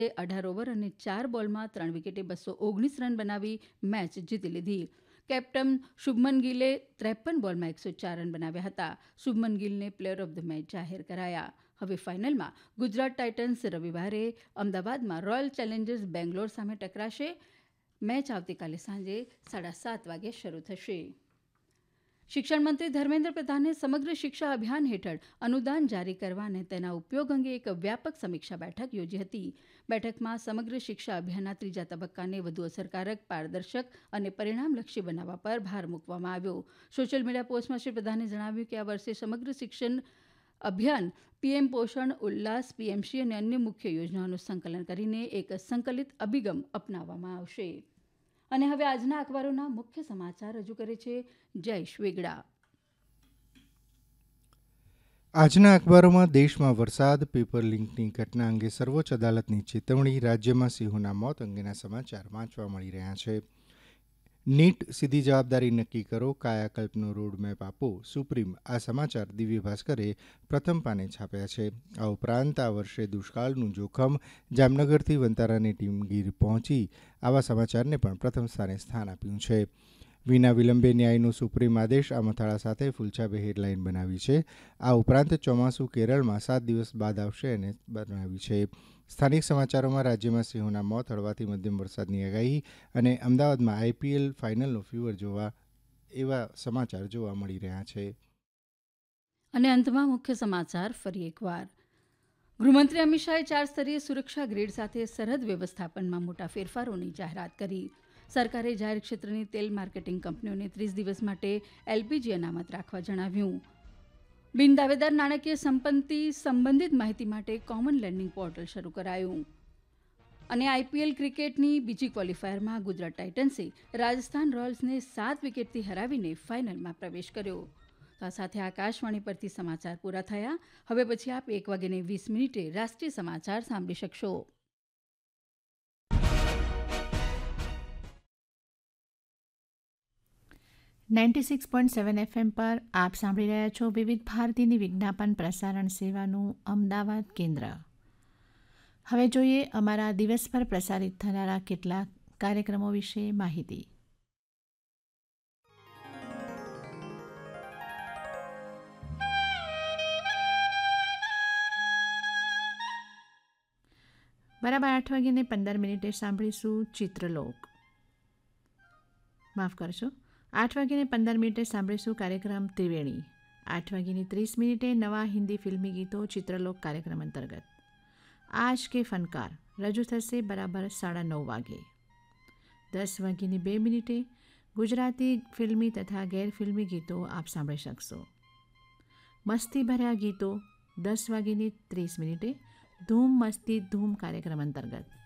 18 over અને 4 બોલમાં 3 વિકેટે 219 રન બનાવી મેચ જીતી લીધી. કેપ્ટન શુભમન ગિલે 53 બોલમાં 104 રન બનાવ્યા હતા. Shubman ગિલને player of the match જાહેર કરાયા. હવે ફાઇનલમાં ગુજરાત ટાઇટન્સ રવિવારે અમદાવાદમાં રોયલ ચેલેન્જર્સ બેંગ્લોર સામે ટકરાશે. મેચ આવતીકાલે સાંજે 7:30 વાગે શરૂ થશે. શિક્ષણ મંત્રી ધર્મેન્દ્ર પ્રધાને સમગ્ર શિક્ષા અભિયાન હેઠળ અનુદાન જારી કરવા અને તેના ઉપયોગ અંગે એક વ્યાપક સમીક્ષા બેઠક યોજી હતી. બેઠકમાં સમગ્ર શિક્ષા અભિયાનના ત્રીજા તબક્કાને વધુ અસરકારક, પારદર્શક અને પરિણામલક્ષી બનાવવા પર ભાર મૂકવામાં આવ્યો. સોશિયલ મીડિયા પોસ્ટમાં શ્રી પ્રધાને જણાવ્યું કે આ વર્ષે સમગ્ર શિક્ષણ અભિયાન પીએમ પોષણ, ઉલ્લાસ, પીએમસી અને અન્ય મુખ્ય યોજનાઓનું સંકલન કરીને એક સંકલિત અભિગમ અપનાવવામાં આવશે. અને હવે આજના અખબારોના મુખ્ય સમાચાર રજૂ કરે છે જયેશ વેગડા. આજના અખબારોમાં દેશમાં વરસાદ, પેપર લીકની ઘટના અંગે સર્વોચ્ચ અદાલતની ચેતવણી, રાજ્યમાં સિંહોના મોત અંગેના સમાચાર વાંચવા મળી રહ્યા છે. નીટ સીધી જવાબદારી નક્કી કરો, કાયાકલ્પનો રોડમેપ આપો, સુપ્રીમ આ સમાચાર દિવ્ય ભાસ્કરે પ્રથમ પાને છાપ્યા છે. આ ઉપરાંત આ વર્ષે દુષ્કાળનું જોખમ, જામનગરથી વંતારાની ટીમ ગીર પહોંચી, આવા સમાચારને પણ પ્રથમ સ્થાને સ્થાન આપ્યું છે. વિના વિલંબે ન્યાયનો સુપ્રીમ આદેશ આ મથાળા સાથે ફૂલછાપે હેડલાઇન બનાવી છે. આ ઉપરાંત ચોમાસું કેરળમાં 7 દિવસ બાદ આવશે અને બનાવી છે. સ્થાનિક સમાચારોમાં રાજ્યમાં સિંહોના મોત, હળવાથી મધ્યમ વરસાદની આગાહી અને અમદાવાદમાં આઈપીએલ ફાઇનલનો ફીવર જોવા એવા સમાચાર જોવા મળી રહ્યા છે. અને અંતમાં મુખ્ય સમાચાર ફરી એકવાર. ગૃહમંત્રી અમિત શાહે 4 સ્તરીય સુરક્ષા ગ્રીડ સાથે સરહદ વ્યવસ્થાપનમાં મોટા ફેરફારોની જાહેરાત કરી. સરકારે જાહેર ક્ષેત્રની તેલ માર્કેટિંગ કંપનીઓને 30 દિવસ માટે એલપીજી અનામત રાખવા જણાવ્યું. બિનદાવેદાર નાણાકીય સંપત્તિ સંબંધિત માહિતી માટે કોમન લેન્ડિંગ પોર્ટલ શરૂ કરાયું. અને આઈપીએલ ક્રિકેટની બીજી ક્વોલિફાયરમાં ગુજરાત ટાઇટન્સે રાજસ્થાન રોયલ્સને 7 વિકેટથી હરાવીને ફાઇનલમાં પ્રવેશ કર્યો. તો આ સાથે આકાશવાણી પરથી સમાચાર પૂરા થયા. હવે પછી આપ 1:20 રાષ્ટ્રીય સમાચાર સાંભળી શકશો. FM પર આપ સાંભળી રહ્યા છો વિવિધ ભારતીની વિજ્ઞાપન પ્રસારણ સેવાનું અમદાવાદ કેન્દ્ર. હવે જોઈએ અમારા દિવસ પર પ્રસારિત થનારા કેટલાક કાર્યક્રમો વિશે માહિતી. બરાબર 8:15 સાંભળીશું ચિત્રલોક. માફ કરશો, 8:15 સાંભળીશું કાર્યક્રમ ત્રિવેણી. 8:30 નવા હિન્દી ફિલ્મી ગીતો ચિત્રલોક કાર્યક્રમ અંતર્ગત. આજ કે ફનકાર રજૂ થશે બરાબર 9:30 વાગે. 10:02 ગુજરાતી ફિલ્મી તથા ગેરફિલ્મી ગીતો આપ સાંભળી શકશો. મસ્તી ભર્યા ગીતો 10:30 ધૂમ મસ્તી ધૂમ કાર્યક્રમ અંતર્ગત.